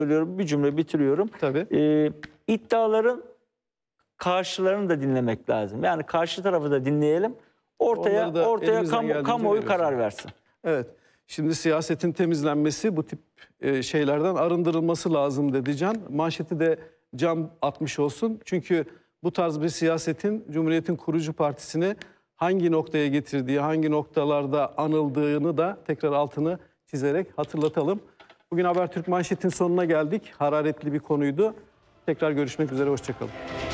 söylüyorum, bir cümle bitiriyorum. Tabii. İddiaların karşılarını da dinlemek lazım. Yani karşı tarafı da dinleyelim. Ortaya elimizden geldiğince kamuoyu veriyoruz. karar versin. Evet. Şimdi siyasetin temizlenmesi, bu tip şeylerden arındırılması lazım dedi Can. Manşeti de cam atmış olsun. Çünkü bu tarz bir siyasetin Cumhuriyet'in kurucu partisini hangi noktaya getirdiği, hangi noktalarda anıldığını da tekrar altını çizerek hatırlatalım. Bugün Habertürk Manşet'in sonuna geldik. Hararetli bir konuydu. Tekrar görüşmek üzere, hoşça kalın.